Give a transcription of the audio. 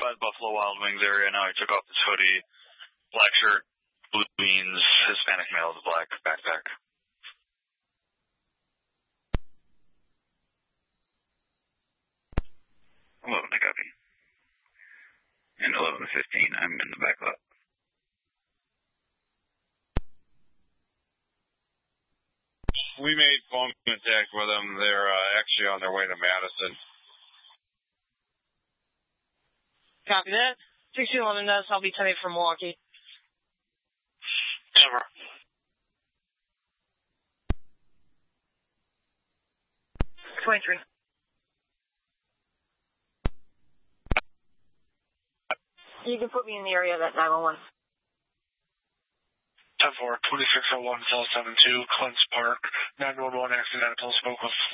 by the Buffalo Wild Wings area. Now he took off his hoodie, black shirt, blue jeans, Hispanic male with a black backpack. 11 to copy. And 11 to 15, I'm in the back lot. We made phone contact with them. They're actually on their way to Madison. Copy that. 1611 does. I'll be 10-8 from Milwaukee. Over. You can put me in the area of that 911. 10-4, 2601, cell 72, Clance Park, 911 accidental, spoke with